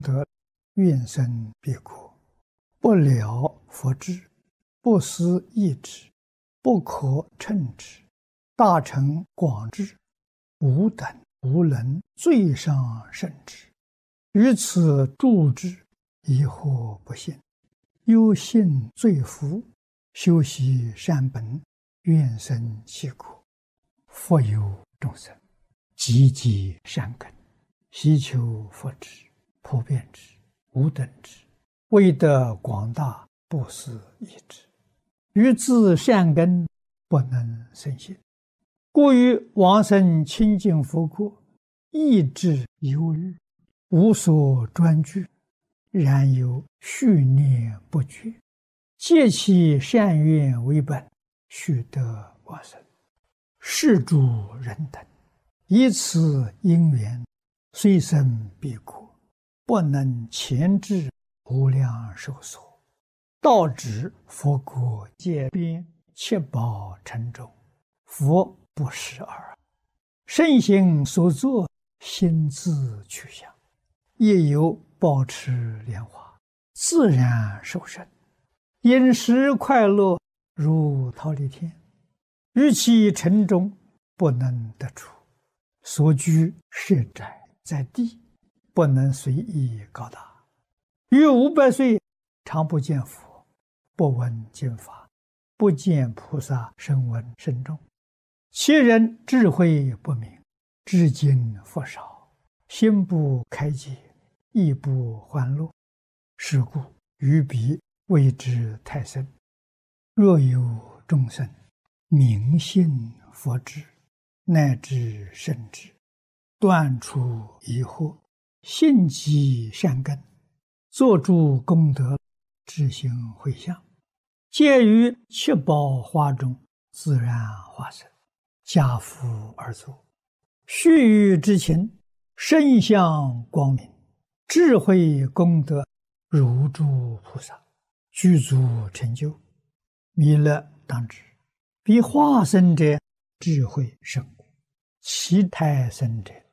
得愿生彼国，不了佛智，不思议之，不可称之，大成广智，吾等无能最上甚之。于此助之，疑惑不信，忧信罪福，修习善本，愿生其国。复有众生，积极善根，希求佛智，普遍之，无等之，为得广大，不思议之。于自善根不能生信，故于往生清净佛国，意志忧虑，无所专具，然有续念不绝，借其善愿为本，须得往生。是诸人等，以此因缘，虽生彼国，不能前至无量寿所，到指佛国界边，七宝城中，佛不识耳。圣行所作，心自去向，亦有保持莲花，自然受生，饮食快乐，如忉利天。于其城中，不能得出，所居设宅在地，不能随意高大。于500岁，常不见佛，不闻经法，不见菩萨声闻甚众。其人智慧不明，至今佛少，心不开解，亦不欢乐。是故于彼谓之太深。若有众生明信佛智，乃至圣智，断除疑惑，信积善根，作诸功德，智行回向，皆于七宝花中自然化身，家福而作。须臾之情，身相光明，智慧功德如诸菩萨，具足成就。弥勒当知，彼化身者智慧甚广，其胎生者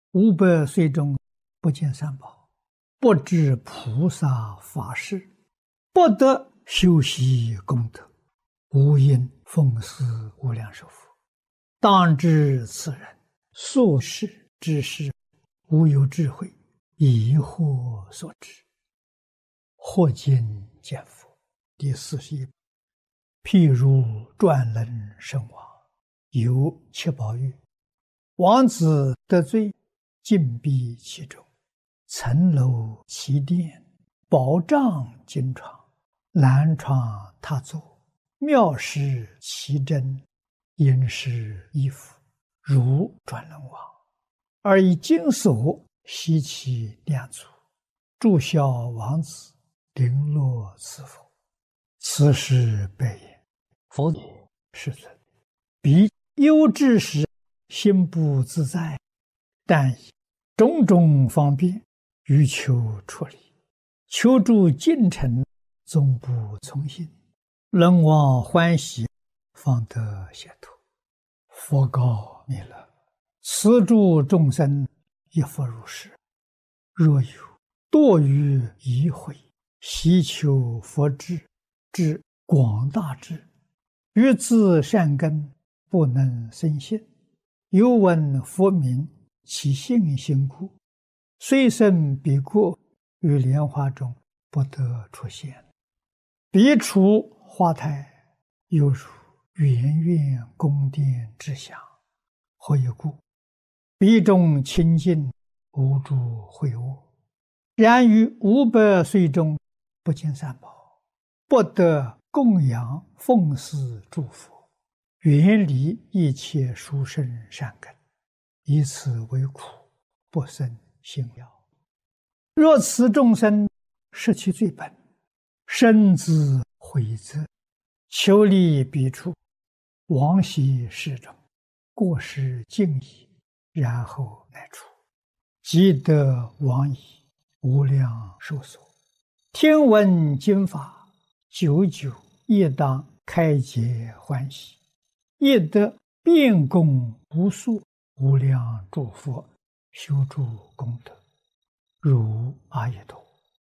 500岁中不见三宝，不知菩萨法事，不得修习功德，无因奉祀无量寿佛。当知此人所事之事，无有智慧，疑惑所致。或今见佛第41。譬如转轮圣王，有七宝玉，王子得罪，禁闭其中，层楼其殿，宝帐金床，蓝床榻座，妙饰其珍，殷实衣服，如转轮王，而以金锁悉其两足，祝孝王子，绫罗赐佛。此时白言：佛也，世尊，彼忧之时，心不自在，但以种种方便，欲求出离，求助进程，总不从心，人望欢喜，方得解脱。佛告弥勒：此诸众生亦复如是。若有堕于疑慧，希求佛智，至广大智，于自善根，不能生信，有闻佛名，其信心故，虽生彼国，于莲花中不得出现。彼处花台，犹如圆圆宫殿之祥。何以故？彼中清净，无诸秽恶。然于500岁中，不见三宝，不得供养奉祀诸佛，远离一切殊胜善根，以此为苦，不生信要。若此众生失其罪本，深自悔责，求离彼处，往昔世中，过失尽已，然后乃出，即得往矣，无量寿所。听闻经法，久久亦当开解欢喜，亦得遍供无数无量诸佛，修诸功德。 如阿逸多。